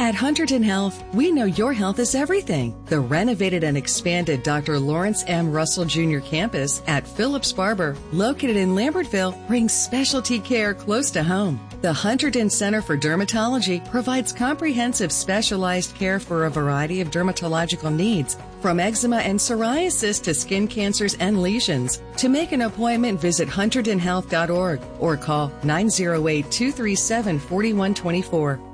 At Hunterdon Health, we know your health is everything. The renovated and expanded Dr. Lawrence M. Russell Jr. campus at Phillips Barber, located in Lambertville, brings specialty care close to home. The Hunterdon Center for Dermatology provides comprehensive specialized care for a variety of dermatological needs, from eczema and psoriasis to skin cancers and lesions. To make an appointment, visit hunterdonhealth.org or call 908-237-4124.